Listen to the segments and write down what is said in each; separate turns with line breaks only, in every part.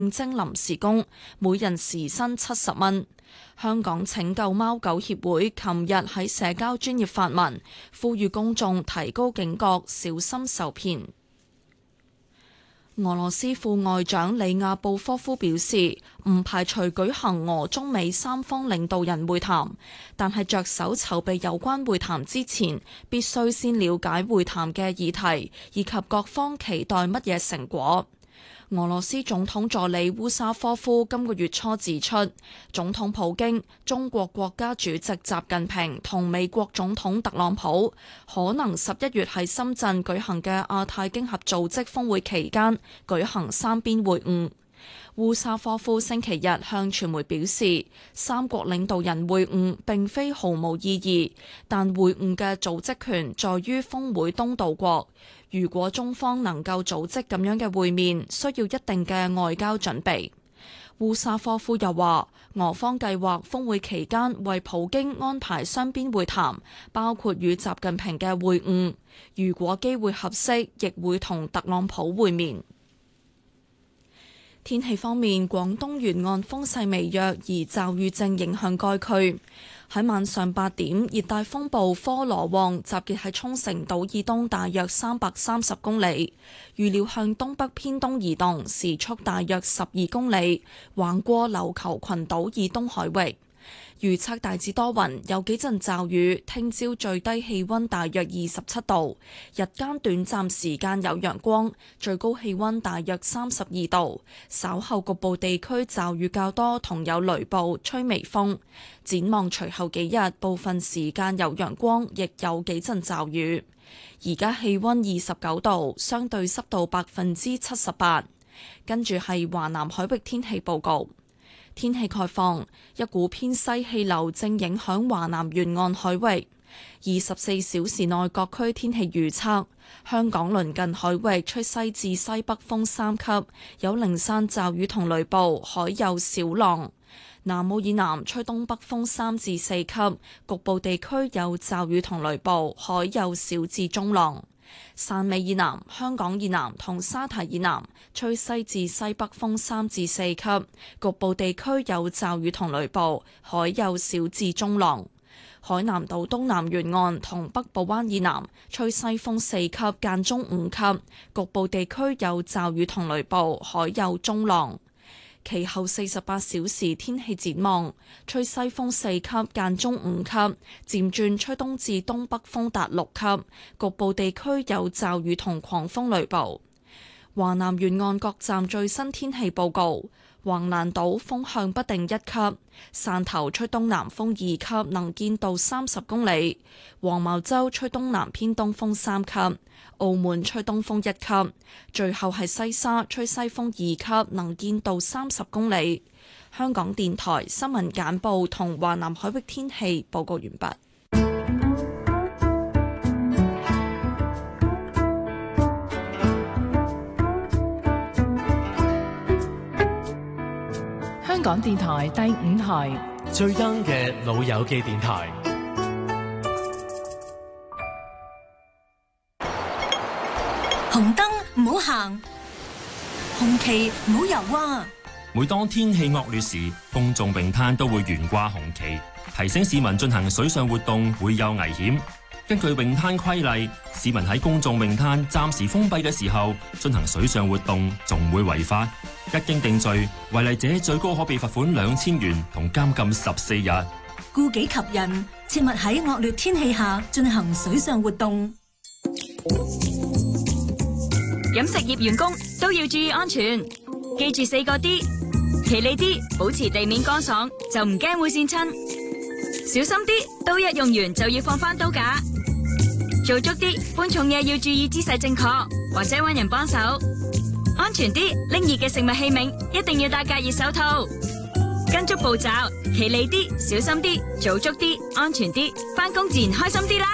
徵臨時工，每人時薪70蚊。香港拯救貓狗協會琴日喺社交專頁發文，呼籲公眾提高警覺，小心受騙。俄羅斯副外長里亞布科夫表示，唔排除舉行俄中美三方領導人會談，但係着手籌備有關會談之前，必須先了解會談嘅議題，以及各方期待乜嘢成果。俄羅斯總統助理烏沙科夫今個月初指出，總統普京、中國國家主席習近平同美國總統特朗普可能11月喺深圳舉行嘅亞太經合組織峰會期間舉行三邊會晤。烏沙科夫星期日向傳媒表示，三國領導人會晤並非毫無意義，但會晤嘅組織權在於峰會東道國。如果中方能夠組織咁樣嘅會面，需要一定嘅外交準備。烏沙科夫又話，俄方計劃峰會期間為普京安排雙邊會談，包括與習近平嘅會晤。如果機會合適，亦會同特朗普會面。天氣方面，廣東沿岸風勢微弱，而驟雨正影響該區。喺晚上8點，熱帶風暴科羅旺集結喺沖繩島以東大約330公里，預料向東北偏東移動，時速大約12公里，橫過琉球群島以東海域。預測大致多雲，有幾陣驟雨。聽朝最低氣溫大約27度，日間短暫時間有陽光，最高氣溫大約32度。稍後局部地區驟雨較多，同有雷暴，吹微風。展望隨後幾日，部分時間有陽光，亦有幾陣驟雨。而家氣溫29度，相對濕度78%。跟住係華南海域天氣報告。天氣概況，一股偏西氣流正影響華南沿岸海域。24小時內各區天氣預測：香港鄰近海域吹西至西北風3級，有零散驟雨同雷暴，海有小浪。南澳以南吹東北風3至4級，局部地區有驟雨同雷暴，海有小至中浪。汕尾以南、香港以南同沙堤以南吹西至西北風3至4級，局部地區有驟雨同雷暴，海有小至中浪。海南島東南沿岸同北部灣以南吹西風4級間中5級，局部地區有驟雨同雷暴，海有中浪。其後48小時天氣展望，吹西風4級間中5級，漸轉吹東至東北風達6級，局部地區有驟雨同狂風雷暴。華南沿岸各站最新天氣報告：橫瀾島風向不定1級，汕頭吹東南風2級，能見度30公里；黃茅洲吹東南偏東風3級。澳門吹東風1級，最後係西沙吹西風2級，能見度30公里。香港電台新聞簡報同華南海域天氣報告完畢。
香港電台第5台
最 young 嘅老友記電台。
紅燈唔好行，紅旗唔好游啊！
每當天氣惡劣時，公眾泳灘都會懸掛紅旗，提醒市民進行水上活動會有危險。根據泳灘規例，市民喺公眾泳灘暫時封閉嘅時候進行水上活動，仲會違法。一經定罪，違例者最高可被罰款2000元同監禁14日。
顧己及人，切勿喺惡劣天氣下進行水上活動。
飲食業員工都要注意安全，記住4個D，企理啲，保持地面乾爽，就唔驚會跣親；小心啲，刀一用完就要放返刀架；做足啲，搬重嘢要注意姿勢正確，或者搵人幫手；安全啲，拎熱嘅食物器皿一定要戴隔熱手套。跟足步驟，企理啲，小心啲，做足啲，安全啲，返工自然開心啲啦。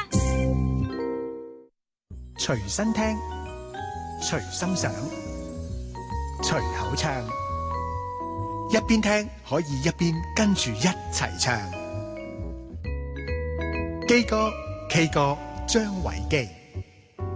隨身聽，隨心想，隨口唱，一邊聽可以一邊跟住一齊唱。基哥 K 歌張維基。